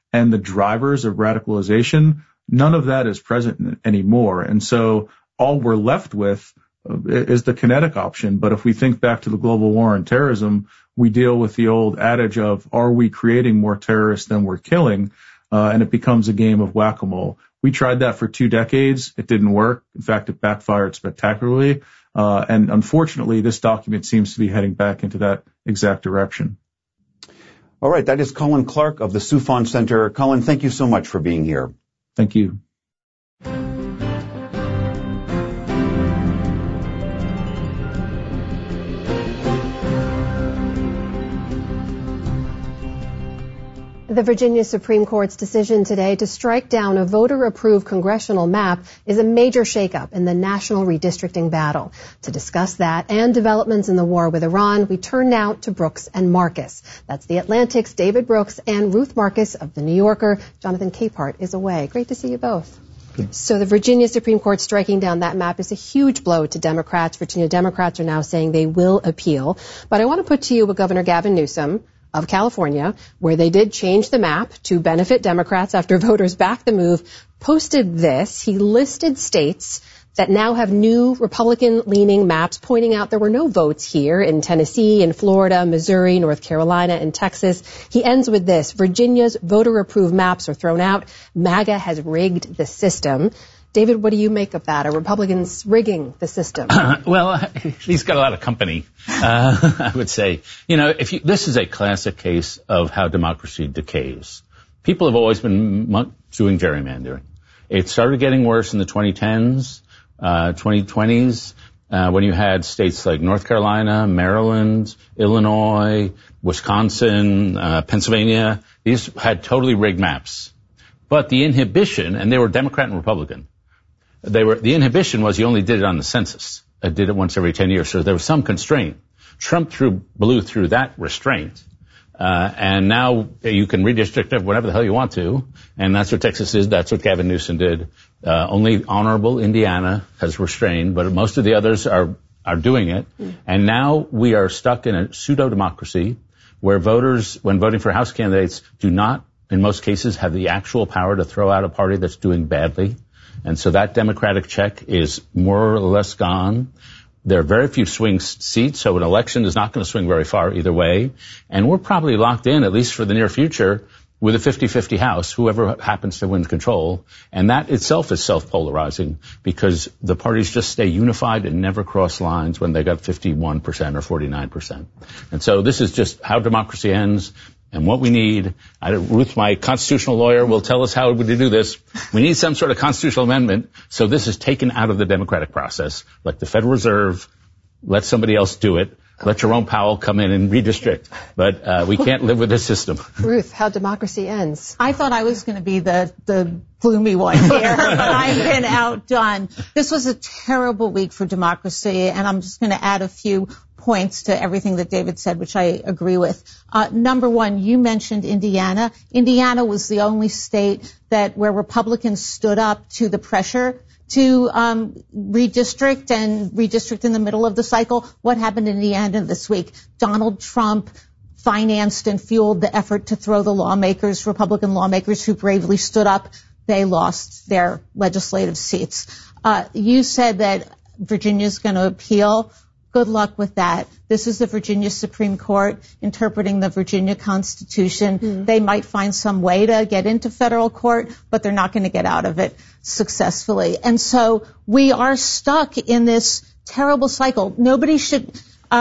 and the drivers of radicalization, none of that is present anymore. And so all we're left with is the kinetic option. But if we think back to the global war on terrorism, we deal with the old adage of, are we creating more terrorists than we're killing? And it becomes a game of whack-a-mole. We tried that for 2 decades. It didn't work. In fact, it backfired spectacularly. And unfortunately, this document seems to be heading back into that exact direction. All right. That is Colin Clark of the Soufan Center. Colin, thank you so much for being here. Thank you. The Virginia Supreme Court's decision today to strike down a voter-approved congressional map is a major shakeup in the national redistricting battle. To discuss that and developments in the war with Iran, we turn now to Brooks and Marcus. That's The Atlantic's David Brooks and Ruth Marcus of The New Yorker. Jonathan Capehart is away. Great to see you both. So the Virginia Supreme Court striking down that map is a huge blow to Democrats. Virginia Democrats are now saying they will appeal. But I want to put to you what Governor Gavin Newsom of California, where they did change the map to benefit Democrats after voters backed the move, posted this. He listed states that now have new Republican-leaning maps, pointing out there were no votes here in Tennessee, in Florida, Missouri, North Carolina, and Texas. He ends with this: Virginia's voter-approved maps are thrown out. MAGA has rigged the system. David, what do you make of that? Are Republicans rigging the system? Well, he's got a lot of company, I would say. You know, this is a classic case of how democracy decays. People have always been doing gerrymandering. It started getting worse in the 2010s, 2020s, when you had states like North Carolina, Maryland, Illinois, Wisconsin, Pennsylvania. These had totally rigged maps. But the inhibition, and they were Democrat and Republican, the inhibition was you only did it on the census. I did it once every 10 years, so there was some constraint. Trump blew through that restraint, and now you can redistrict it whatever the hell you want to, and that's what Texas is. That's what Gavin Newsom did. Only honorable Indiana has restrained, but most of the others are doing it. And now we are stuck in a pseudo-democracy where voters, when voting for House candidates, do not, in most cases, have the actual power to throw out a party that's doing badly. And so that Democratic check is more or less gone. There are very few swing seats, so an election is not going to swing very far either way. And we're probably locked in, at least for the near future, with a 50-50 House, whoever happens to win control. And that itself is self-polarizing because the parties just stay unified and never cross lines when they got 51% or 49%. And so this is just how democracy ends. And what we need, Ruth, my constitutional lawyer, will tell us how to do this. We need some sort of constitutional amendment so this is taken out of the democratic process, like the Federal Reserve. Let somebody else do it. Let Jerome Powell come in and redistrict. But we can't live with this system. Ruth, how democracy ends. I thought I was going to be the gloomy one here, but I've been outdone. This was a terrible week for democracy, and I'm just going to add a few points to everything that David said, which I agree with. Number one, you mentioned Indiana. Indiana was the only state where Republicans stood up to the pressure to redistrict in the middle of the cycle. What happened in Indiana this week? Donald Trump financed and fueled the effort to throw the lawmakers, Republican lawmakers who bravely stood up. They lost their legislative seats. You said that Virginia's going to appeal. Good luck with that. This is the Virginia Supreme Court interpreting the Virginia Constitution. They might find some way to get into federal court, but they're not going to get out of it successfully. And so we are stuck in this terrible cycle. Nobody should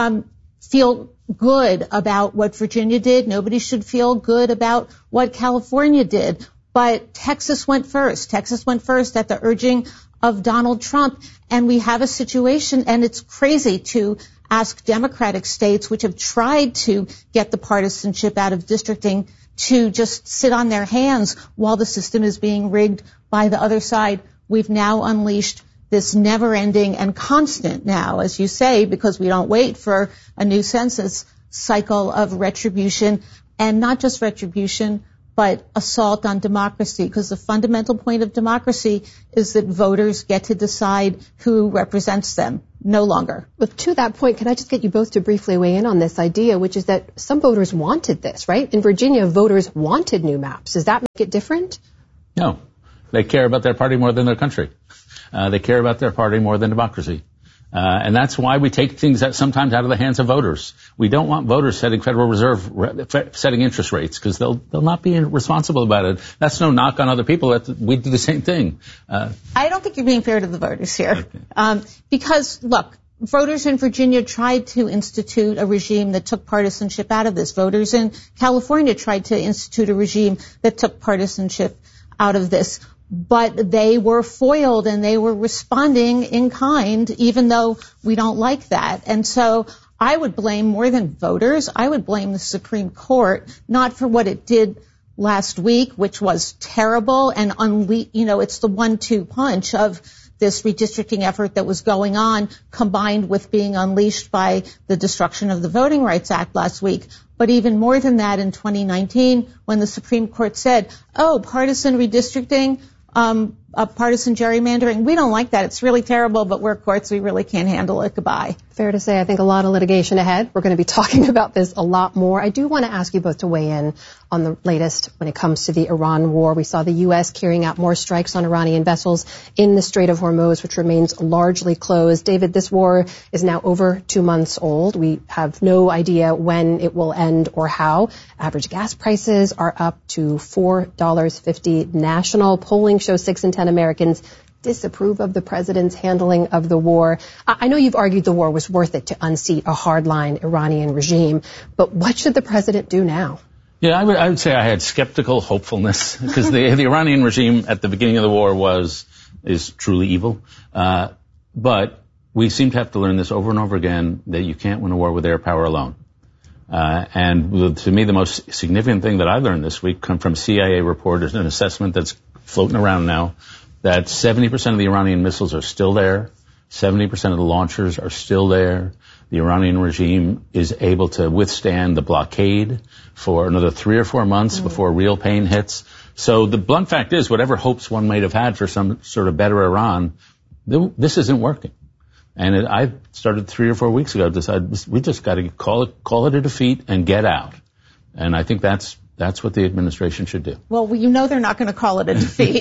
feel good about what Virginia did. Nobody should feel good about what California did. But Texas went first. Texas went first at the urging of Donald Trump. And we have a situation, and it's crazy to ask Democratic states, which have tried to get the partisanship out of districting, to just sit on their hands while the system is being rigged by the other side. We've now unleashed this never-ending and constant now, as you say, because we don't wait for a new census, cycle of retribution, and not just retribution, but assault on democracy, because the fundamental point of democracy is that voters get to decide who represents them. No longer. But to that point, can I just get you both to briefly weigh in on this idea, which is that some voters wanted this, right? In Virginia, voters wanted new maps. Does that make it different? No. They care about their party more than their country. They care about their party more than democracy. And that's why we take things that sometimes out of the hands of voters. We don't want voters setting Federal Reserve, setting interest rates, because they'll not be responsible about it. That's no knock on other people. We do the same thing. I don't think you're being fair to the voters here. Okay. Because, look, voters in Virginia tried to institute a regime that took partisanship out of this. Voters in California tried to institute a regime that took partisanship out of this. But they were foiled and they were responding in kind, even though we don't like that. And so I would blame more than voters. I would blame the Supreme Court, not for what it did last week, which was terrible and it's the 1-2 punch of this redistricting effort that was going on, combined with being unleashed by the destruction of the Voting Rights Act last week. But even more than that, in 2019, when the Supreme Court said, partisan redistricting, partisan gerrymandering, we don't like that. It's really terrible, but we're courts. We really can't handle it. Goodbye. Fair to say, I think a lot of litigation ahead. We're going to be talking about this a lot more. I do want to ask you both to weigh in on the latest when it comes to the Iran war. We saw the U.S. carrying out more strikes on Iranian vessels in the Strait of Hormuz, which remains largely closed. David, this war is now over 2 months old. We have no idea when it will end or how. Average gas prices are up to $4.50 national. Polling shows 6 in 10 Americans disapprove of the president's handling of the war. I know you've argued the war was worth it to unseat a hardline Iranian regime, but what should the president do now? Yeah, I would say I had skeptical hopefulness, because the Iranian regime at the beginning of the war is truly evil. But we seem to have to learn this over and over again, that you can't win a war with air power alone. And to me, the most significant thing that I learned this week come from CIA reporters, an assessment that's floating around now, that 70% of the Iranian missiles are still there, 70% of the launchers are still there. The Iranian regime is able to withstand the blockade for another 3 or 4 months before real pain hits. So the blunt fact is, whatever hopes one might have had for some sort of better Iran, this isn't working. And I started 3 or 4 weeks ago, decided we just got to call it a defeat and get out. And I think that's what the administration should do. Well, they're not going to call it a defeat.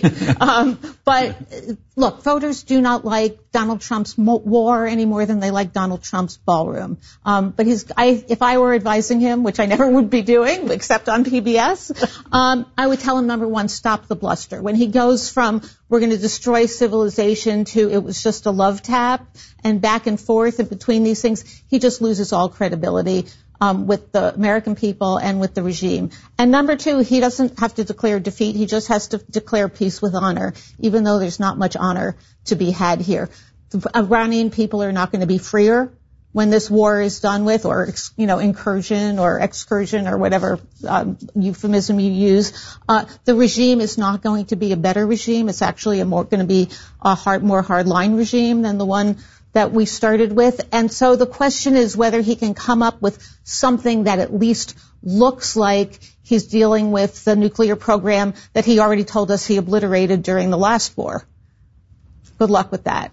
But look, voters do not like Donald Trump's war any more than they like Donald Trump's ballroom. But if I were advising him, which I never would be doing, except on PBS, I would tell him, number one, stop the bluster. When he goes from we're going to destroy civilization to it was just a love tap and back and forth and between these things, he just loses all credibility with the American people and with the regime. And number two, he doesn't have to declare defeat. He just has to declare peace with honor, even though there's not much honor to be had here. The Iranian people are not going to be freer when this war is done with, or, incursion or excursion or whatever euphemism you use. The regime is not going to be a better regime. It's actually going to be a more hardline regime than the one that we started with. And so the question is whether he can come up with something that at least looks like he's dealing with the nuclear program that he already told us he obliterated during the last war. Good luck with that.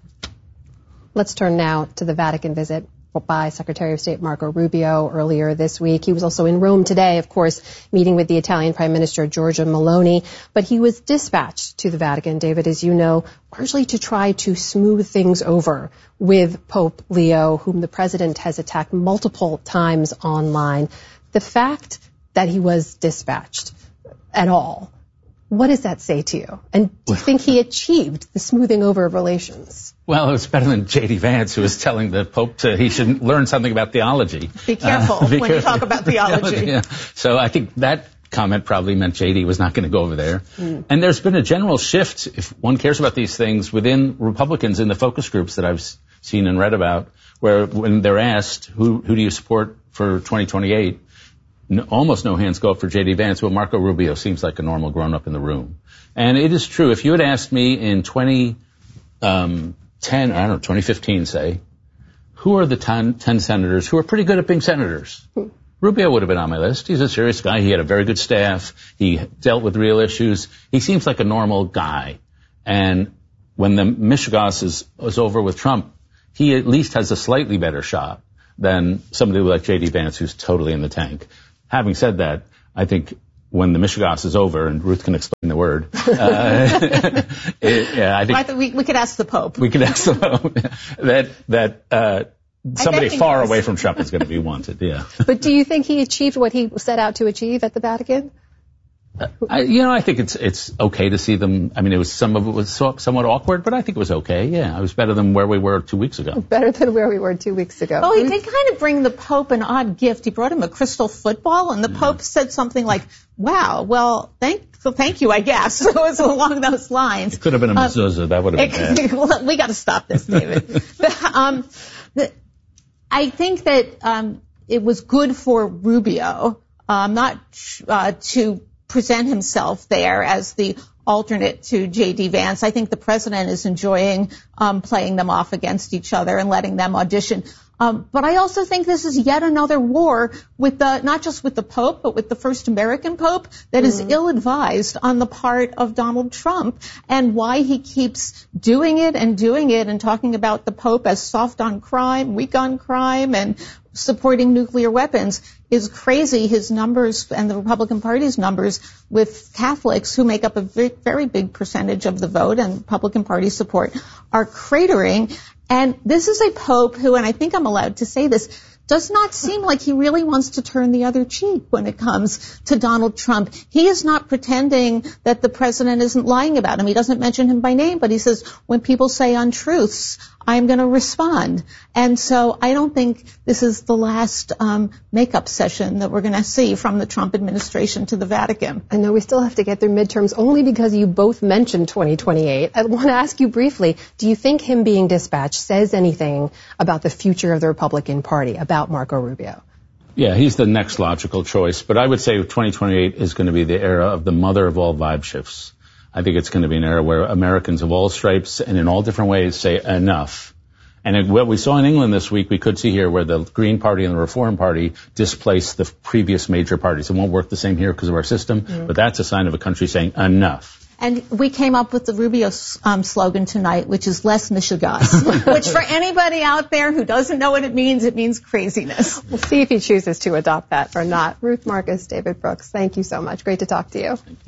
Let's turn now to the Vatican visit by Secretary of State Marco Rubio earlier this week. He was also in Rome today, of course, meeting with the Italian Prime Minister Giorgia Meloni, but he was dispatched to the Vatican, David, as you know, largely to try to smooth things over with Pope Leo, whom the president has attacked multiple times online. The fact that he was dispatched at all, what does that say to you? And do you think he achieved the smoothing over of relations? Well, it was better than J.D. Vance, who was telling the Pope he should learn something about theology. Be careful when you talk about theology. Yeah. So I think that comment probably meant J.D. was not going to go over there. And there's been a general shift, if one cares about these things, within Republicans in the focus groups that I've seen and read about, where when they're asked, who do you support for 2028, almost no hands go up for J.D. Vance. Well, Marco Rubio seems like a normal grown-up in the room. And it is true. If you had asked me in 2015, say, who are the 10 senators who are pretty good at being senators? Rubio would have been on my list. He's a serious guy. He had a very good staff. He dealt with real issues. He seems like a normal guy. And when the mishegas is over with Trump, he at least has a slightly better shot than somebody like J.D. Vance, who's totally in the tank. Having said that, I think when the Michigas is over, and Ruth can explain the word, I think we could ask the Pope. We could ask the Pope that somebody far away from Trump is going to be wanted. Yeah. But do you think he achieved what he set out to achieve at the Vatican? I think it's okay to see them. I mean, some of it was somewhat awkward, but I think it was okay. Yeah, it was better than where we were 2 weeks ago. Better than where we were 2 weeks ago. Oh, he did kind of bring the Pope an odd gift. He brought him a crystal football, and the Pope said something like, "Wow, well, thank you, I guess." So it was along those lines. It could have been a mezuzah. That would have been bad. We got to stop this, David. I think that it was good for Rubio not to present himself there as the alternate to J.D. Vance. I think the president is enjoying playing them off against each other and letting them audition. But I also think this is yet another war with not just with the Pope, but with the first American Pope that is ill-advised on the part of Donald Trump, and why he keeps doing it and talking about the Pope as soft on crime, weak on crime, and supporting nuclear weapons is crazy. His numbers and the Republican Party's numbers with Catholics, who make up a very big percentage of the vote and Republican Party support, are cratering. And this is a Pope who, and I think I'm allowed to say this, does not seem like he really wants to turn the other cheek when it comes to Donald Trump. He is not pretending that the president isn't lying about him. He doesn't mention him by name, but he says, when people say untruths, I'm going to respond. And so I don't think this is the last makeup session that we're going to see from the Trump administration to the Vatican. I know we still have to get through midterms only because you both mentioned 2028. I want to ask you briefly, do you think him being dispatched says anything about the future of the Republican Party, about Marco Rubio? Yeah, he's the next logical choice. But I would say 2028 is going to be the era of the mother of all vibe shifts. I think it's going to be an era where Americans of all stripes and in all different ways say enough. And what we saw in England this week, we could see here where the Green Party and the Reform Party displaced the previous major parties. It won't work the same here because of our system, but that's a sign of a country saying enough. And we came up with the Rubio slogan tonight, which is less Michigas, which for anybody out there who doesn't know what it means craziness. We'll see if he chooses to adopt that or not. Ruth Marcus, David Brooks, thank you so much. Great to talk to you.